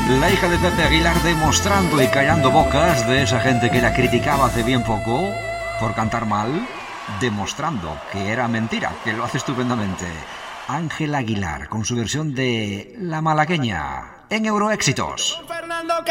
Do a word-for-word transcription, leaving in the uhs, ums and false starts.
La hija de Pepe Aguilar demostrando y callando bocas de esa gente que la criticaba hace bien poco por cantar mal, demostrando que era mentira, que lo hace estupendamente. Ángel Aguilar con su versión de La Malagueña en Euroéxitos. Fernando